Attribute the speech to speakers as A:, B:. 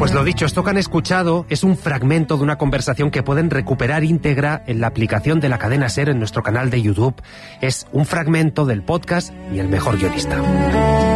A: Pues lo dicho, esto que han escuchado es un fragmento de una conversación que pueden recuperar íntegra en la aplicación de la cadena SER en nuestro canal de YouTube. Es un fragmento del podcast Y el mejor guionista.